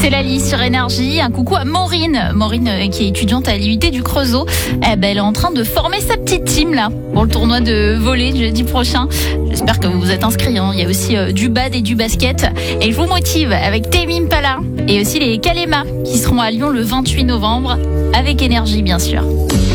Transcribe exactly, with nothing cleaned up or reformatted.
C'est la liste sur Énergie. Un coucou à Maureen. Maureen euh, qui est étudiante à l'I U T du Creusot. Eh ben, elle est en train de former sa petite team là pour le tournoi de volley jeudi prochain. J'espère que vous vous êtes inscrits. Hein. Il y a aussi euh, du bad et du basket. Et je vous motive avec Tame Impala et aussi les Kalema qui seront à Lyon le vingt-huit novembre avec Énergie bien sûr.